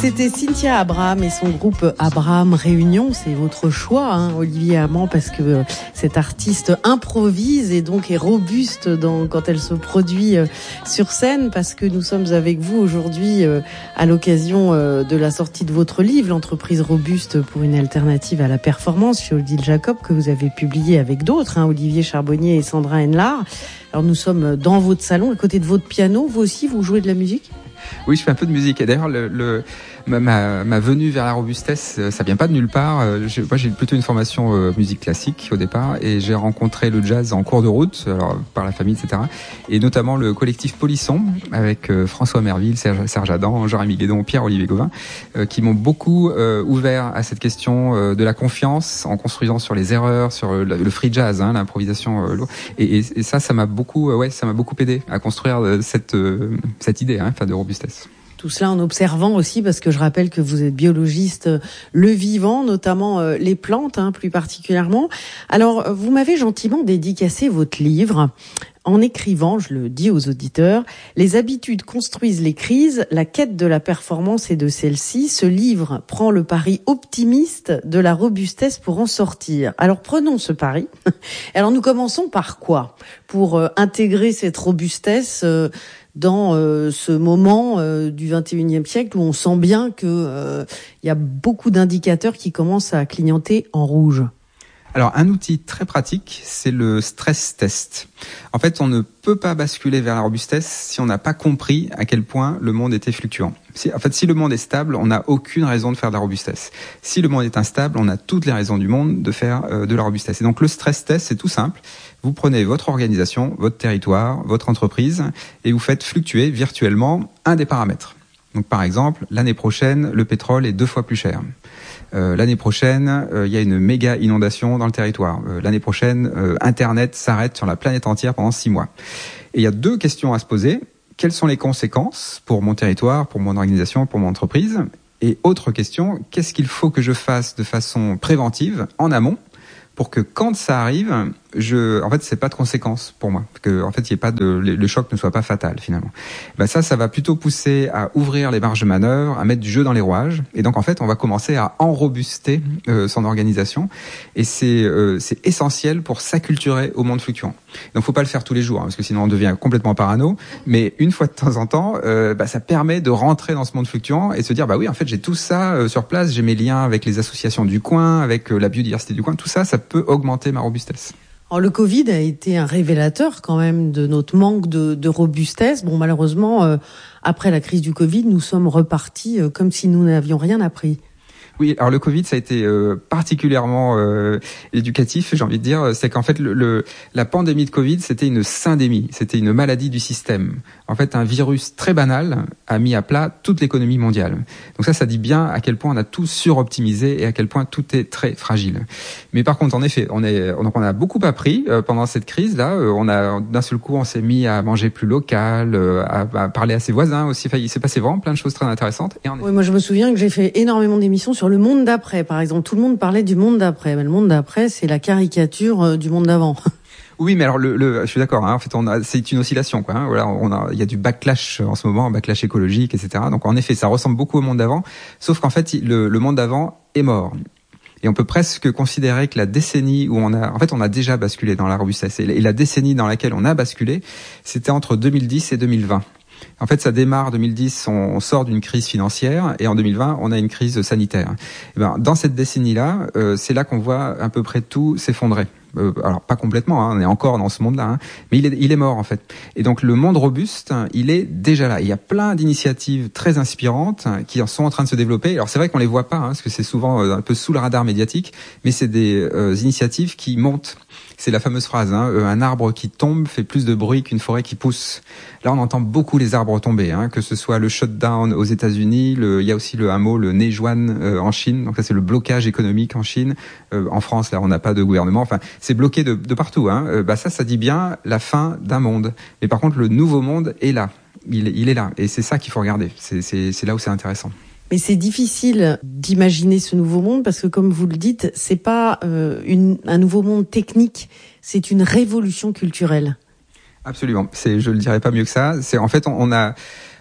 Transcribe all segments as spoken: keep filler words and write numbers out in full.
C'était Cynthia Abraham et son groupe Abraham Réunion. C'est votre choix, hein, Olivier Amand, parce que cette artiste improvise et donc est robuste dans, quand elle se produit sur scène, parce que nous sommes avec vous aujourd'hui à l'occasion de la sortie de votre livre, L'entreprise robuste pour une alternative à la performance, chez Odile Jacob, que vous avez publié avec d'autres, hein, Olivier Charbonnier et Sandra Henlard. Alors nous sommes dans votre salon, à côté de votre piano. Vous aussi, vous jouez de la musique ? Oui, je fais un peu de musique. Et d'ailleurs, le, le, ma, ma, ma venue vers la robustesse, ça vient pas de nulle part. Je, moi, j'ai plutôt une formation euh, musique classique au départ, et j'ai rencontré le jazz en cours de route, alors, par la famille, et cetera. Et notamment le collectif Polisson, avec euh, François Merville, Serge, Serge Adam, Jérémy Guédon, Pierre-Olivier Gauvin, euh, qui m'ont beaucoup euh, ouvert à cette question euh, de la confiance, en construisant sur les erreurs, sur le, le free jazz, hein, l'improvisation. Euh, et, et, et ça, ça m'a beaucoup, euh, ouais, ça m'a beaucoup aidé à construire euh, cette euh, cette idée, hein, enfin, de robustesse. Tout cela en observant aussi, parce que je rappelle que vous êtes biologiste, le vivant, notamment euh, les plantes, hein, plus particulièrement. Alors, vous m'avez gentiment dédicacé votre livre en écrivant, je le dis aux auditeurs, « Les habitudes construisent les crises, la quête de la performance et de celle-ci. Ce livre prend le pari optimiste de la robustesse pour en sortir. » Alors, prenons ce pari. Alors, nous commençons par quoi ? Pour euh, intégrer cette robustesse euh, dans euh, ce moment euh, du vingt et unième siècle où on sent bien que euh, y a beaucoup d'indicateurs qui commencent à clignoter en rouge. Alors, un outil très pratique, c'est le stress test. En fait, on ne peut pas basculer vers la robustesse si on n'a pas compris à quel point le monde était fluctuant. Si, en fait, si le monde est stable, on n'a aucune raison de faire de la robustesse. Si le monde est instable, on a toutes les raisons du monde de faire euh, de la robustesse. Et donc, le stress test, c'est tout simple. Vous prenez votre organisation, votre territoire, votre entreprise, et vous faites fluctuer virtuellement un des paramètres. Donc, par exemple, l'année prochaine, le pétrole est deux fois plus cher. Euh, l'année prochaine, il euh, y a une méga inondation dans le territoire. Euh, l'année prochaine, euh, Internet s'arrête sur la planète entière pendant six mois. Et il y a deux questions à se poser. Quelles sont les conséquences pour mon territoire, pour mon organisation, pour mon entreprise ? Et autre question, qu'est-ce qu'il faut que je fasse de façon préventive, en amont, pour que quand ça arrive, je, en fait, c'est pas de conséquences pour moi, que en fait, il y ait pas de, le choc ne soit pas fatal finalement. Ben ça, ça va plutôt pousser à ouvrir les marges de manœuvre, à mettre du jeu dans les rouages, et donc en fait, on va commencer à enrobuster euh, son organisation, et c'est euh, c'est essentiel pour s'acculturer au monde fluctuant. Donc, faut pas le faire tous les jours, hein, parce que sinon on devient complètement parano. Mais une fois de temps en temps, euh, bah, ça permet de rentrer dans ce monde fluctuant et se dire, bah oui, en fait, j'ai tout ça euh, sur place, j'ai mes liens avec les associations du coin, avec euh, la biodiversité du coin, tout ça, ça peut augmenter ma robustesse. Alors, le Covid a été un révélateur quand même de notre manque de, de robustesse. Bon, malheureusement, euh, après la crise du Covid, nous sommes repartis euh, comme si nous n'avions rien appris. Oui, alors le Covid, ça a été euh, particulièrement euh, éducatif, j'ai envie de dire. C'est qu'en fait, le, le, la pandémie de Covid, c'était une syndémie, c'était une maladie du système. En fait, un virus très banal a mis à plat toute l'économie mondiale. Donc ça, ça dit bien à quel point on a tout suroptimisé et à quel point tout est très fragile. Mais par contre, en effet, on est, donc on a beaucoup appris euh, pendant cette crise-là. Euh, on a d'un seul coup, on s'est mis à manger plus local, euh, à, à parler à ses voisins aussi. Enfin, il s'est passé vraiment plein de choses très intéressantes. Et en effet, oui, moi, je me souviens que j'ai fait énormément d'émissions sur le monde d'après, par exemple. Tout le monde parlait du monde d'après. Mais le monde d'après, c'est la caricature du monde d'avant. Oui, mais alors le, le je suis d'accord. Hein, en fait, on a, c'est une oscillation, quoi. Hein, voilà, on a, il y a du backlash en ce moment, un backlash écologique, et cetera. Donc en effet, ça ressemble beaucoup au monde d'avant, sauf qu'en fait, le, le monde d'avant est mort. Et on peut presque considérer que la décennie où on a, en fait, on a déjà basculé dans la robustesse. Et la décennie dans laquelle on a basculé, c'était entre deux mille dix et deux mille vingt. En fait, ça démarre deux mille dix, on sort d'une crise financière, et en deux mille vingt, on a une crise sanitaire. Et ben, dans cette décennie-là, euh, c'est là qu'on voit à peu près tout s'effondrer. Euh, alors pas complètement, hein, on est encore dans ce monde-là, hein, mais il est, il est mort en fait. Et donc le monde robuste, il est déjà là. Il y a plein d'initiatives très inspirantes qui sont en train de se développer. Alors c'est vrai qu'on les voit pas, hein, parce que c'est souvent un peu sous le radar médiatique, mais c'est des euh, initiatives qui montent. C'est la fameuse phrase, hein, un arbre qui tombe fait plus de bruit qu'une forêt qui pousse. Là, on entend beaucoup les arbres tomber, hein, que ce soit le shutdown aux États-Unis, le, il y a aussi le hameau, le Neijuan euh, en Chine. Donc ça, c'est le blocage économique en Chine. Euh, en France, là, on n'a pas de gouvernement. Enfin, c'est bloqué de, de partout. Hein. Euh, bah ça, ça dit bien la fin d'un monde. Mais par contre, le nouveau monde est là. Il, il est là, et c'est ça qu'il faut regarder. C'est, c'est, c'est là où c'est intéressant. Mais c'est difficile d'imaginer ce nouveau monde parce que, comme vous le dites, c'est pas euh, une, un nouveau monde technique, c'est une révolution culturelle. Absolument. C'est, je le dirais pas mieux que ça. C'est en fait, on, on a,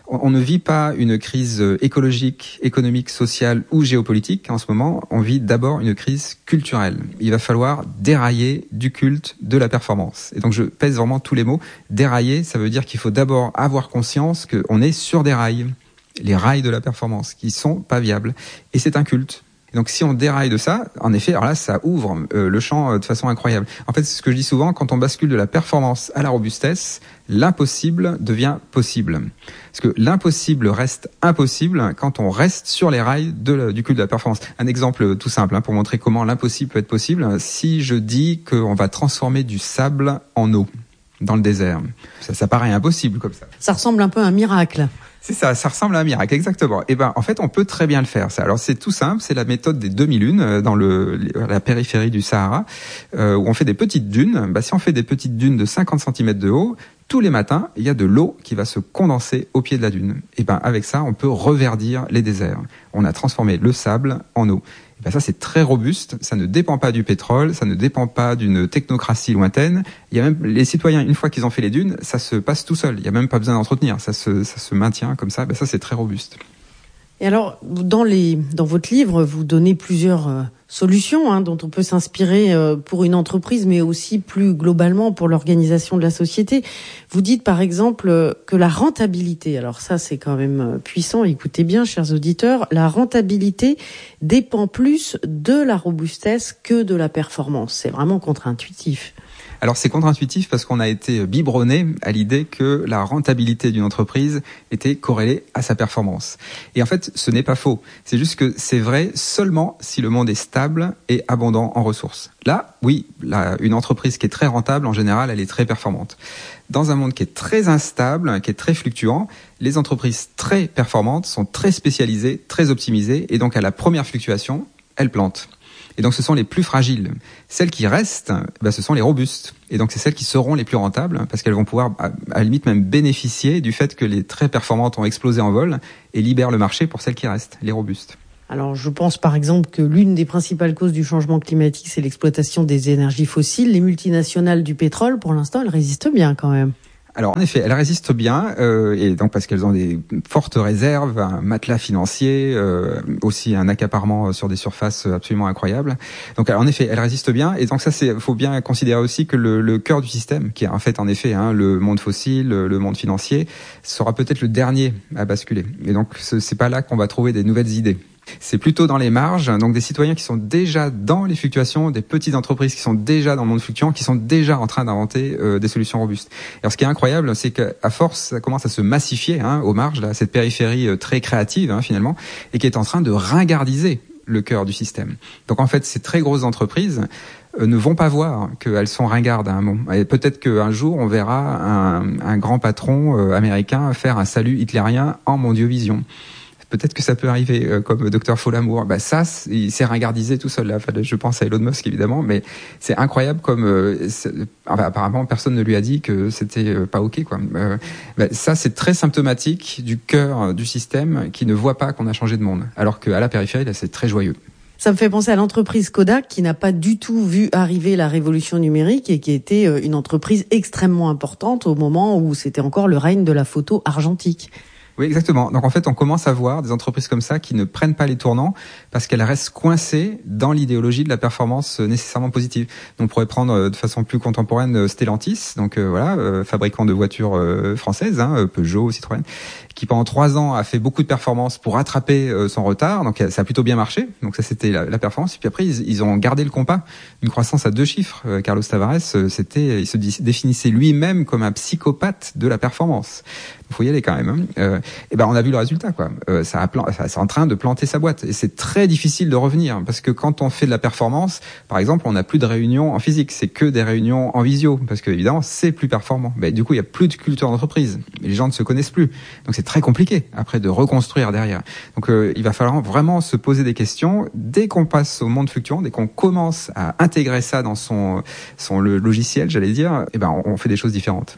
On ne vit pas une crise écologique, économique, sociale ou géopolitique en ce moment. On vit d'abord une crise culturelle. Il va falloir dérailler du culte de la performance. Et donc je pèse vraiment tous les mots. Dérailler, ça veut dire qu'il faut d'abord avoir conscience qu'on est sur des rails. Les rails de la performance qui sont pas viables. Et c'est un culte. Donc si on déraille de ça, en effet, alors là, ça ouvre euh, le champ euh, de façon incroyable. En fait, c'est ce que je dis souvent, quand on bascule de la performance à la robustesse, l'impossible devient possible. Parce que l'impossible reste impossible quand on reste sur les rails de la, du culte de la performance. Un exemple tout simple hein, pour montrer comment l'impossible peut être possible. Si je dis qu'on va transformer du sable en eau dans le désert, ça, ça paraît impossible comme ça. Ça ressemble un peu à un miracle. C'est ça, ça ressemble à un miracle, exactement. Et ben, en fait, on peut très bien le faire. Ça. Alors, c'est tout simple, c'est la méthode des demi-lunes dans le la périphérie du Sahara, euh, où on fait des petites dunes. Ben, si on fait des petites dunes de cinquante centimètres de haut, tous les matins, il y a de l'eau qui va se condenser au pied de la dune. Et ben, avec ça, on peut reverdir les déserts. On a transformé le sable en eau. Et ben ça, c'est très robuste. Ça ne dépend pas du pétrole, ça ne dépend pas d'une technocratie lointaine. Il y a même les citoyens, une fois qu'ils ont fait les dunes, ça se passe tout seul. Il y a même pas besoin d'entretenir. Ça se, ça se maintient comme ça. Ben ça, c'est très robuste. Et alors, dans les, dans votre livre, vous donnez plusieurs euh, solutions hein, dont on peut s'inspirer euh, pour une entreprise, mais aussi plus globalement pour l'organisation de la société. Vous dites par exemple euh, que la rentabilité, alors ça c'est quand même euh, puissant, écoutez bien chers auditeurs, la rentabilité dépend plus de la robustesse que de la performance. C'est vraiment contre-intuitif. Alors c'est contre-intuitif parce qu'on a été biberonné à l'idée que la rentabilité d'une entreprise était corrélée à sa performance. Et en fait, ce n'est pas faux. C'est juste que c'est vrai seulement si le monde est stable et abondant en ressources. Là, oui, là, une entreprise qui est très rentable, en général, elle est très performante. Dans un monde qui est très instable, qui est très fluctuant, les entreprises très performantes sont très spécialisées, très optimisées, et donc à la première fluctuation, elles plantent. Et donc, ce sont les plus fragiles. Celles qui restent, ben, ce sont les robustes. Et donc, c'est celles qui seront les plus rentables parce qu'elles vont pouvoir, à, à la limite, même bénéficier du fait que les très performantes ont explosé en vol et libèrent le marché pour celles qui restent, les robustes. Alors, je pense par exemple que l'une des principales causes du changement climatique, c'est l'exploitation des énergies fossiles. Les multinationales du pétrole, pour l'instant, elles résistent bien quand même. Alors en effet, elles résistent bien, euh, et donc parce qu'elles ont des fortes réserves, un matelas financier, euh, aussi un accaparement sur des surfaces absolument incroyables. Donc en effet, elles résistent bien, et donc ça, c'est, faut bien considérer aussi que le, le cœur du système, qui est en fait en effet hein, le monde fossile, le monde financier, sera peut-être le dernier à basculer. Et donc c'est pas là qu'on va trouver des nouvelles idées. C'est plutôt dans les marges, donc des citoyens qui sont déjà dans les fluctuations, des petites entreprises qui sont déjà dans le monde fluctuant, qui sont déjà en train d'inventer euh, des solutions robustes. Alors ce qui est incroyable, c'est qu'à force, ça commence à se massifier hein, aux marges, là, cette périphérie euh, très créative hein, finalement, et qui est en train de ringardiser le cœur du système. Donc en fait, ces très grosses entreprises euh, ne vont pas voir qu'elles sont ringardes à un moment. Et peut-être qu'un jour, on verra un, un grand patron euh, américain faire un salut hitlérien en mondiovision. Peut-être que ça peut arriver, euh, comme docteur Folamour. Bah ça, il s'est ringardisé tout seul là. Enfin, je pense à Elon Musk évidemment, mais c'est incroyable comme euh, enfin, apparemment personne ne lui a dit que c'était euh, pas ok quoi. Euh, bah, ça, c'est très symptomatique du cœur du système qui ne voit pas qu'on a changé de monde, alors qu'à la périphérie, là, c'est très joyeux. Ça me fait penser à l'entreprise Kodak qui n'a pas du tout vu arriver la révolution numérique et qui était une entreprise extrêmement importante au moment où c'était encore le règne de la photo argentique. Oui, exactement. Donc en fait, on commence à voir des entreprises comme ça qui ne prennent pas les tournants parce qu'elles restent coincées dans l'idéologie de la performance nécessairement positive. Donc on pourrait prendre de façon plus contemporaine Stellantis, donc euh, voilà, euh, fabricant de voitures euh, françaises, hein, Peugeot, Citroën, qui pendant trois ans a fait beaucoup de performances pour rattraper euh, son retard. Donc ça a plutôt bien marché. Donc ça, c'était la, la performance. Et puis après, ils, ils ont gardé le compas, une croissance à deux chiffres. Euh, Carlos Tavares, euh, c'était, il se définissait lui-même comme un psychopathe de la performance. Il faut y aller quand même. Hein. Euh, et ben on a vu le résultat quoi. Euh, ça a plan- ça, c'est en train de planter sa boîte et c'est très difficile de revenir parce que quand on fait de la performance, par exemple, on n'a plus de réunions en physique, c'est que des réunions en visio parce que évidemment c'est plus performant. Ben du coup il y a plus de culture d'entreprise, les gens ne se connaissent plus, donc c'est très compliqué après de reconstruire derrière. Donc euh, il va falloir vraiment se poser des questions dès qu'on passe au monde fluctuant, dès qu'on commence à intégrer ça dans son son le logiciel, j'allais dire. Et ben on fait des choses différentes.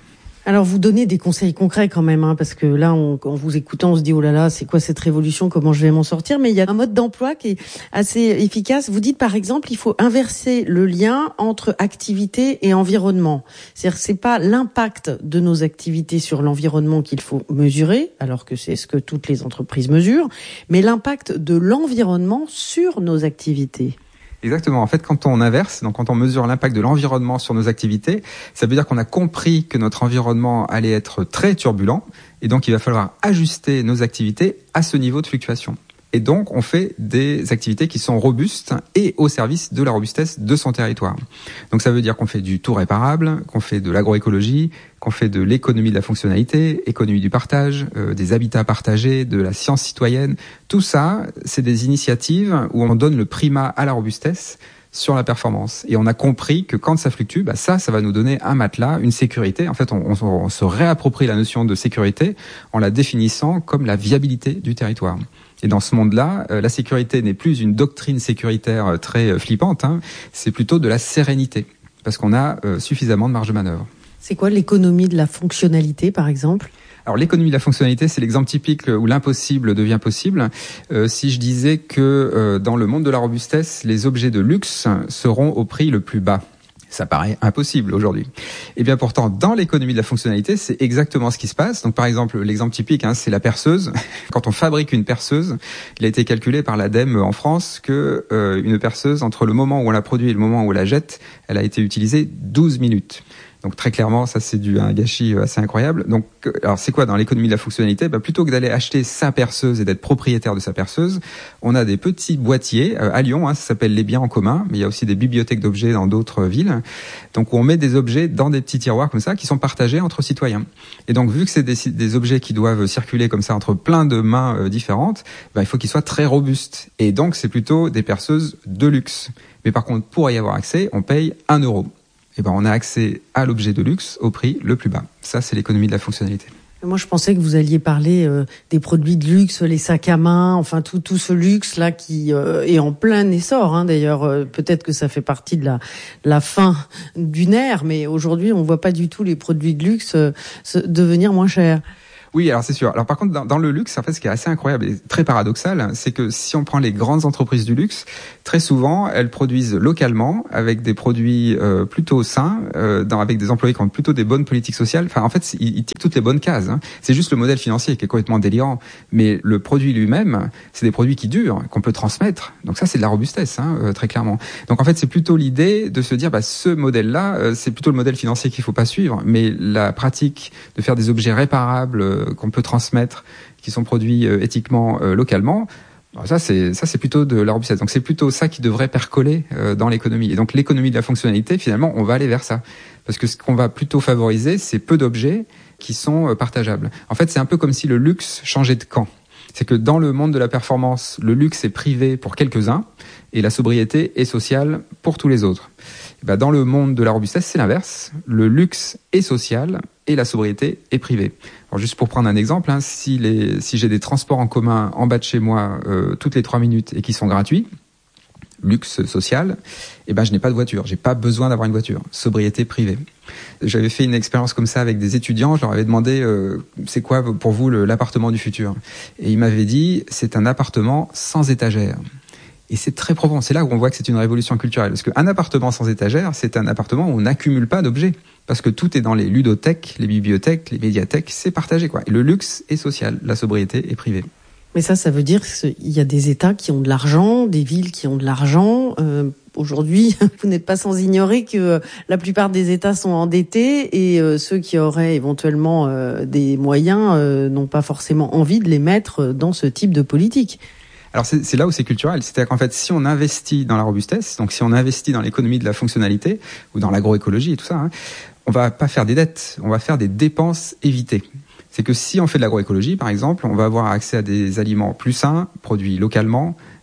Alors, vous donnez des conseils concrets quand même, hein, parce que là, on, en vous écoutant, on se dit, oh là là, c'est quoi cette révolution, comment je vais m'en sortir? Mais il y a un mode d'emploi qui est assez efficace. Vous dites, par exemple, il faut inverser le lien entre activité et environnement. C'est-à-dire, c'est pas l'impact de nos activités sur l'environnement qu'il faut mesurer, alors que c'est ce que toutes les entreprises mesurent, mais l'impact de l'environnement sur nos activités. Exactement. En fait, quand on inverse, donc quand on mesure l'impact de l'environnement sur nos activités, ça veut dire qu'on a compris que notre environnement allait être très turbulent, et donc il va falloir ajuster nos activités à ce niveau de fluctuation. Et donc, on fait des activités qui sont robustes et au service de la robustesse de son territoire. Donc, ça veut dire qu'on fait du tout réparable, qu'on fait de l'agroécologie, qu'on fait de l'économie de la fonctionnalité, économie du partage, euh, des habitats partagés, de la science citoyenne. Tout ça, c'est des initiatives où on donne le primat à la robustesse sur la performance. Et on a compris que quand ça fluctue, bah ça, ça va nous donner un matelas, une sécurité. En fait, on, on, on se réapproprie la notion de sécurité en la définissant comme la viabilité du territoire. Et dans ce monde-là, euh, la sécurité n'est plus une doctrine sécuritaire très euh, flippante, hein, c'est plutôt de la sérénité, parce qu'on a euh, suffisamment de marge de manœuvre. C'est quoi l'économie de la fonctionnalité, par exemple ? Alors l'économie de la fonctionnalité, c'est l'exemple typique où l'impossible devient possible. Euh, si je disais que euh, dans le monde de la robustesse, les objets de luxe seront au prix le plus bas. Ça paraît impossible aujourd'hui. Et bien pourtant, dans l'économie de la fonctionnalité, c'est exactement ce qui se passe. Donc par exemple, l'exemple typique, hein, c'est la perceuse. Quand on fabrique une perceuse, il a été calculé par l'ADEME en France que euh, une perceuse, entre le moment où on la produit et le moment où on la jette, elle a été utilisée douze minutes. Donc très clairement, ça c'est dû à un gâchis assez incroyable. Donc, alors c'est quoi dans l'économie de la fonctionnalité ? Bah, plutôt que d'aller acheter sa perceuse et d'être propriétaire de sa perceuse, on a des petits boîtiers euh, à Lyon. Hein, ça s'appelle les biens en commun, mais il y a aussi des bibliothèques d'objets dans d'autres villes. Donc où on met des objets dans des petits tiroirs comme ça, qui sont partagés entre citoyens. Et donc vu que c'est des, des objets qui doivent circuler comme ça entre plein de mains euh, différentes, bah, il faut qu'ils soient très robustes. Et donc c'est plutôt des perceuses de luxe. Mais par contre, pour y avoir accès, on paye un euro. Eh ben, on a accès à l'objet de luxe au prix le plus bas. Ça, c'est l'économie de la fonctionnalité. Moi, je pensais que vous alliez parler euh, des produits de luxe, les sacs à main, enfin tout tout ce luxe là qui euh, est en plein essor. Hein, d'ailleurs, euh, peut-être que ça fait partie de la la fin d'une ère, mais aujourd'hui, on voit pas du tout les produits de luxe euh, se, devenir moins chers. Oui, alors c'est sûr. Alors par contre, dans, dans le luxe, en fait, ce qui est assez incroyable et très paradoxal, c'est que si on prend les grandes entreprises du luxe, très souvent, elles produisent localement avec des produits euh, plutôt sains, euh, dans, avec des employés qui ont plutôt des bonnes politiques sociales. Enfin, en fait, ils, ils tirent toutes les bonnes cases. Hein. C'est juste le modèle financier qui est complètement délirant, mais le produit lui-même, c'est des produits qui durent, qu'on peut transmettre. Donc ça, c'est de la robustesse, hein, euh, très clairement. Donc en fait, c'est plutôt l'idée de se dire, bah, ce modèle-là, euh, c'est plutôt le modèle financier qu'il faut pas suivre, mais la pratique de faire des objets réparables euh, qu'on peut transmettre, qui sont produits euh, éthiquement euh, localement, bon, ça c'est ça c'est plutôt de la robustesse. Donc c'est plutôt ça qui devrait percoler euh, dans l'économie. Et donc l'économie de la fonctionnalité, finalement, on va aller vers ça, parce que ce qu'on va plutôt favoriser, c'est peu d'objets qui sont euh, partageables. En fait, c'est un peu comme si le luxe changeait de camp. C'est que dans le monde de la performance, le luxe est privé pour quelques-uns et la sobriété est sociale pour tous les autres. Et ben dans le monde de la robustesse, c'est l'inverse. Le luxe est social et la sobriété est privée. Alors juste pour prendre un exemple, hein, si, les, si j'ai des transports en commun en bas de chez moi euh, toutes les trois minutes et qui sont gratuits, luxe social, eh ben je n'ai pas de voiture, j'ai pas besoin d'avoir une voiture, sobriété privée. J'avais fait une expérience comme ça avec des étudiants, je leur avais demandé euh, c'est quoi pour vous le, l'appartement du futur, et ils m'avaient dit c'est un appartement sans étagère. Et c'est très profond, c'est là où on voit que c'est une révolution culturelle, parce qu'un appartement sans étagère, c'est un appartement où on n'accumule pas d'objets, parce que tout est dans les ludothèques, les bibliothèques, les médiathèques, c'est partagé quoi. Et le luxe est social, la sobriété est privée. Mais ça, ça veut dire qu'il y a des États qui ont de l'argent, des villes qui ont de l'argent. Euh, aujourd'hui, vous n'êtes pas sans ignorer que la plupart des États sont endettés et euh, ceux qui auraient éventuellement euh, des moyens euh, n'ont pas forcément envie de les mettre dans ce type de politique. Alors c'est, c'est là où c'est culturel, c'est-à-dire qu'en fait si on investit dans la robustesse, donc si on investit dans l'économie de la fonctionnalité ou dans l'agroécologie et tout ça, hein, on va pas faire des dettes, on va faire des dépenses évitées. C'est que si on fait de l'agroécologie par exemple, on va avoir accès à des aliments plus sains, produits localement,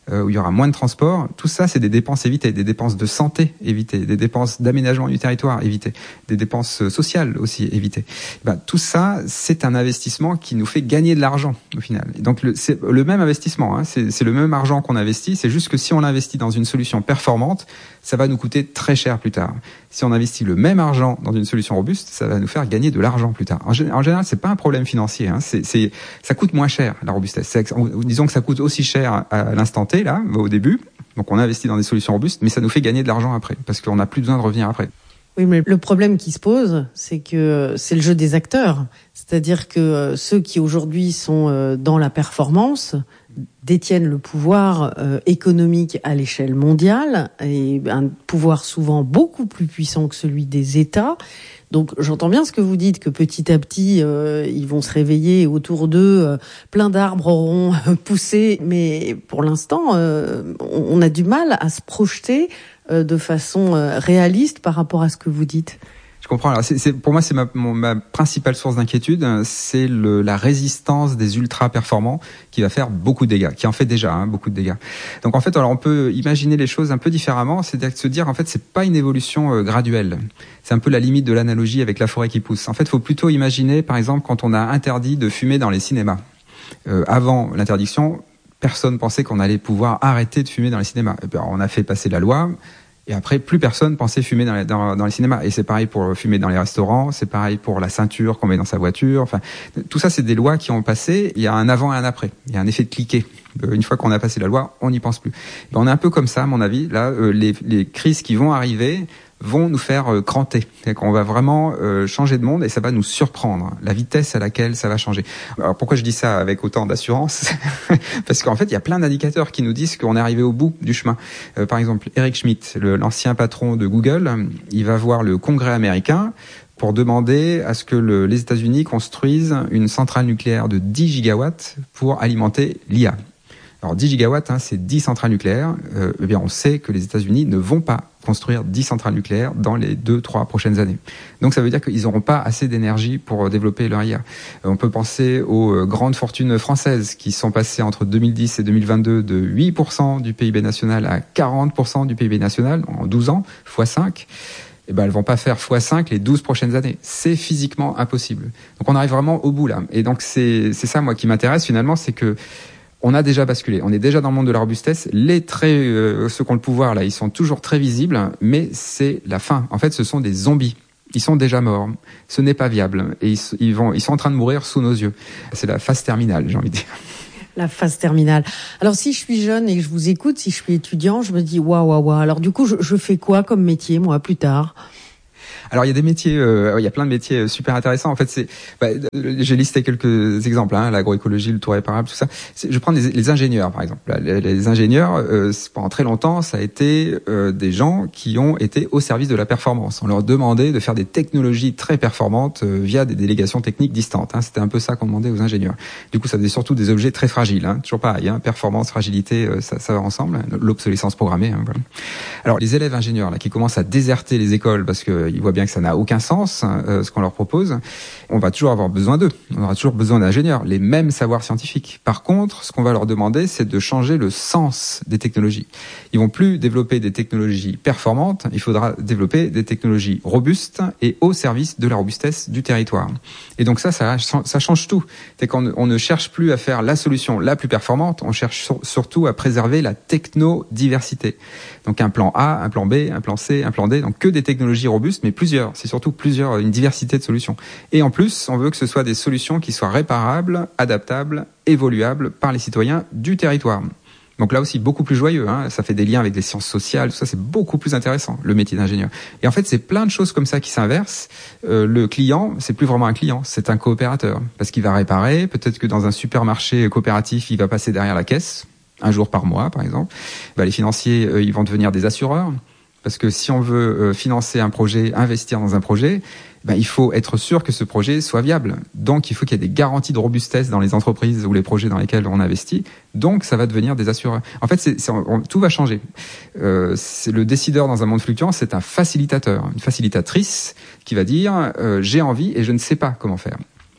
euh, où il y aura moins de transport. Tout ça, c'est des dépenses évitées, des dépenses de santé évitées, des dépenses d'aménagement du territoire évitées, des dépenses sociales aussi évitées. Ben, tout ça, c'est un investissement qui nous fait gagner de l'argent au final. Et donc le, c'est le même investissement, hein, c'est, c'est le même argent qu'on investit, c'est juste que si on l'investit dans une solution performante, ça va nous coûter très cher plus tard. Si on investit le même argent dans une solution robuste, ça va nous faire gagner de l'argent plus tard. En, en général, c'est pas un problème financier, hein, c'est, c'est, ça coûte moins cher la robustesse. C'est, disons que ça coûte aussi cher à l'instant T, là, au début. Donc on investit dans des solutions robustes, mais ça nous fait gagner de l'argent après, parce qu'on n'a plus besoin de revenir après. Oui, mais le problème qui se pose, c'est que c'est le jeu des acteurs. C'est-à-dire que ceux qui aujourd'hui sont dans la performance détiennent le pouvoir euh, économique à l'échelle mondiale, et un pouvoir souvent beaucoup plus puissant que celui des États. Donc j'entends bien ce que vous dites, que petit à petit, euh, ils vont se réveiller autour d'eux, euh, plein d'arbres auront poussé, mais pour l'instant, euh, on a du mal à se projeter euh, de façon euh, réaliste par rapport à ce que vous dites. Je comprends. Alors, c'est, c'est, pour moi, c'est ma, mon, ma principale source d'inquiétude, c'est le, la résistance des ultra performants qui va faire beaucoup de dégâts, qui en fait déjà hein, beaucoup de dégâts. Donc en fait, alors on peut imaginer les choses un peu différemment, c'est-à-dire de se dire en fait, c'est pas une évolution euh, graduelle. C'est un peu la limite de l'analogie avec la forêt qui pousse. En fait, il faut plutôt imaginer, par exemple, quand on a interdit de fumer dans les cinémas. Euh, avant l'interdiction, personne pensait qu'on allait pouvoir arrêter de fumer dans les cinémas. Et puis, alors, on a fait passer la loi. Et après, plus personne pensait fumer dans les, dans, dans les cinémas. Et c'est pareil pour fumer dans les restaurants, c'est pareil pour la ceinture qu'on met dans sa voiture. Enfin, tout ça, c'est des lois qui ont passé. Il y a un avant et un après. Il y a un effet de cliquet. Une fois qu'on a passé la loi, on n'y pense plus. Et on est un peu comme ça, à mon avis. Là, euh, les, les crises qui vont arriver vont nous faire euh, cranter. C'est-à-dire qu'on va vraiment euh, changer de monde et ça va nous surprendre, la vitesse à laquelle ça va changer. Alors pourquoi je dis ça avec autant d'assurance ? Parce qu'en fait, il y a plein d'indicateurs qui nous disent qu'on est arrivé au bout du chemin. Euh, par exemple, Eric Schmidt, le, l'ancien patron de Google, il va voir le Congrès américain pour demander à ce que le, les États-Unis construisent une centrale nucléaire de dix gigawatts pour alimenter l'I A. Alors dix gigawatts, hein, c'est dix centrales nucléaires. Euh, eh bien, on sait que les États-Unis ne vont pas construire dix centrales nucléaires dans les deux, trois prochaines années. Donc ça veut dire qu'ils n'auront pas assez d'énergie pour développer leur I A. Euh, on peut penser aux euh, grandes fortunes françaises qui sont passées entre deux mille dix et deux mille vingt-deux de huit pour cent du P I B national à quarante pour cent du P I B national en douze ans, fois cinq. Eh ben, elles vont pas faire fois cinq les douze prochaines années. C'est physiquement impossible. Donc on arrive vraiment au bout là. Et donc c'est, c'est ça, moi, qui m'intéresse finalement, c'est que on a déjà basculé. On est déjà dans le monde de la robustesse. Les traits, euh, ceux qui ont le pouvoir, là, ils sont toujours très visibles, mais c'est la fin. En fait, ce sont des zombies. Ils sont déjà morts. Ce n'est pas viable. Et ils, ils, vont, ils sont en train de mourir sous nos yeux. C'est la phase terminale, j'ai envie de dire. La phase terminale. Alors, si je suis jeune et que je vous écoute, si je suis étudiant, je me dis, waouh, waouh, waouh. Alors, du coup, je, je fais quoi comme métier, moi, plus tard ? Alors il y a des métiers, euh, il y a plein de métiers super intéressants. En fait, c'est, bah, j'ai listé quelques exemples, hein, l'agroécologie, le tout réparable, tout ça. C'est, je prends les, les ingénieurs par exemple. Les, les ingénieurs, euh, pendant très longtemps, ça a été euh, des gens qui ont été au service de la performance. On leur demandait de faire des technologies très performantes euh, via des délégations techniques distantes. Hein. C'était un peu ça qu'on demandait aux ingénieurs. Du coup, ça faisait surtout des objets très fragiles. Hein. Toujours pareil, hein, performance, fragilité, euh, ça, ça va ensemble. L'obsolescence programmée. Hein, voilà. Alors les élèves ingénieurs là qui commencent à déserter les écoles parce qu'ils voient bien que ça n'a aucun sens, euh, ce qu'on leur propose, on va toujours avoir besoin d'eux. On aura toujours besoin d'ingénieurs, les mêmes savoirs scientifiques. Par contre, ce qu'on va leur demander, c'est de changer le sens des technologies. Ils vont plus développer des technologies performantes, il faudra développer des technologies robustes et au service de la robustesse du territoire. Et donc ça, ça, ça change tout. C'est qu'on on ne cherche plus à faire la solution la plus performante, on cherche sur, surtout à préserver la technodiversité. Donc un plan A, un plan B, un plan C, un plan D, donc que des technologies robustes, mais plusieurs. C'est surtout plusieurs, une diversité de solutions. Et en plus, on veut que ce soit des solutions qui soient réparables, adaptables, évoluables par les citoyens du territoire. Donc là aussi, beaucoup plus joyeux, hein. Ça fait des liens avec les sciences sociales, tout ça, c'est beaucoup plus intéressant, le métier d'ingénieur. Et en fait, c'est plein de choses comme ça qui s'inversent. Euh, le client, c'est plus vraiment un client, c'est un coopérateur. Parce qu'il va réparer, peut-être que dans un supermarché coopératif, il va passer derrière la caisse, un jour par mois, par exemple. Bah, les financiers, euh, ils vont devenir des assureurs. Parce que si on veut euh, financer un projet, investir dans un projet, ben, il faut être sûr que ce projet soit viable. Donc, il faut qu'il y ait des garanties de robustesse dans les entreprises ou les projets dans lesquels on investit. Donc, ça va devenir des assureurs. En fait, c'est, c'est, on, tout va changer. Euh, c'est le décideur dans un monde fluctuant, c'est un facilitateur, une facilitatrice qui va dire euh, « j'ai envie et je ne sais pas comment faire ».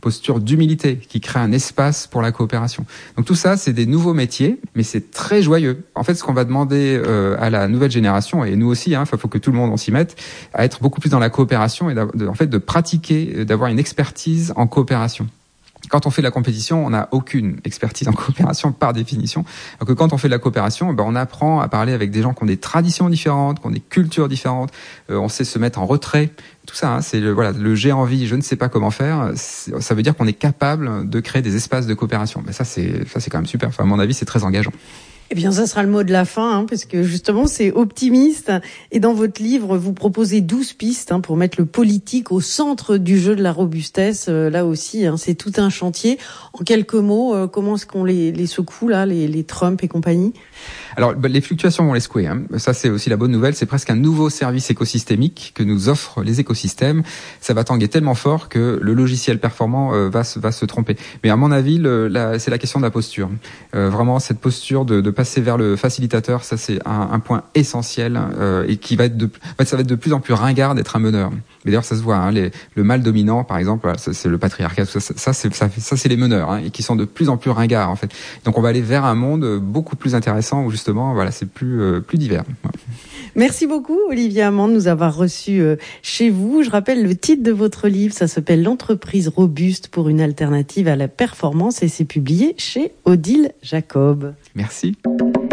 posture d'humilité, qui crée un espace pour la coopération. Donc tout ça, c'est des nouveaux métiers, mais c'est très joyeux. En fait, ce qu'on va demander euh, à la nouvelle génération, et nous aussi, il hein, faut que tout le monde on s'y mette, à être beaucoup plus dans la coopération et de, en fait de pratiquer, d'avoir une expertise en coopération. Quand on fait de la compétition, on n'a aucune expertise en coopération par définition. Donc quand on fait de la coopération, ben on apprend à parler avec des gens qui ont des traditions différentes, qui ont des cultures différentes. Euh, on sait se mettre en retrait. Tout ça, hein, c'est le, voilà, le j'ai envie, je ne sais pas comment faire. Ça veut dire qu'on est capable de créer des espaces de coopération. Ben ça, c'est ça, c'est quand même super. Enfin, à mon avis, c'est très engageant. Eh bien, ça sera le mot de la fin, hein, parce que justement, c'est optimiste. Et dans votre livre, vous proposez douze pistes hein, pour mettre le politique au centre du jeu de la robustesse. Euh, là aussi, hein, c'est tout un chantier. En quelques mots, euh, comment est-ce qu'on les, les secoue, là, les, les Trump et compagnie ? Alors, les fluctuations vont les secouer. Hein. Ça, c'est aussi la bonne nouvelle. C'est presque un nouveau service écosystémique que nous offrent les écosystèmes. Ça va tanguer tellement fort que le logiciel performant euh, va, se, va se tromper. Mais à mon avis, le, la, c'est la question de la posture. Euh, vraiment, cette posture de, de passer vers le facilitateur, ça, c'est un, un point essentiel euh, et qui va être de, en fait, ça va être de plus en plus ringard d'être un meneur. Mais d'ailleurs, ça se voit. Hein, les, le mâle dominant, par exemple, voilà, ça, c'est le patriarcat. Ça, ça, c'est, ça, ça, c'est les meneurs hein, et qui sont de plus en plus ringards, en fait. Donc, on va aller vers un monde beaucoup plus intéressant où justement, voilà, c'est plus euh, plus divers. Voilà. Merci beaucoup, Olivier Amand, de nous avoir reçus euh, chez vous. Je rappelle le titre de votre livre, ça s'appelle L'entreprise robuste pour une alternative à la performance et c'est publié chez Odile Jacob. Merci.